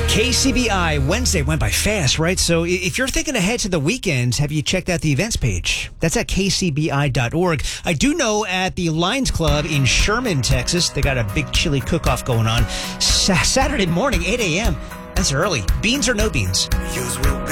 KCBI Wednesday went by fast, right? So if you're thinking ahead to the weekend, have you checked out the events page? That's at kcbi.org. I do know at the Lions Club in Sherman, Texas, they got a big chili cook-off going on Saturday morning, 8 a.m. That's early. Beans or no beans?